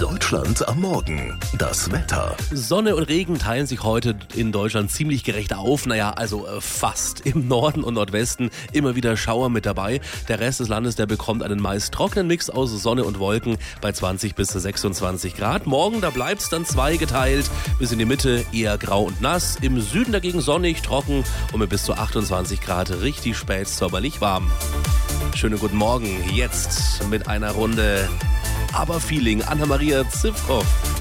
Deutschland am Morgen. Das Wetter. Sonne und Regen teilen sich heute in Deutschland ziemlich gerecht auf. Fast. Im Norden und Nordwesten immer wieder Schauer mit dabei. Der Rest des Landes, der bekommt einen meist trockenen Mix aus Sonne und Wolken bei 20 bis 26 Grad. Morgen, da bleibt es dann zweigeteilt. Bis in die Mitte eher grau und nass. Im Süden dagegen sonnig, trocken und mit bis zu 28 Grad richtig spät sommerlich warm. Schönen guten Morgen. Jetzt mit einer Runde Aber Feeling. Anna-Maria Zivkow.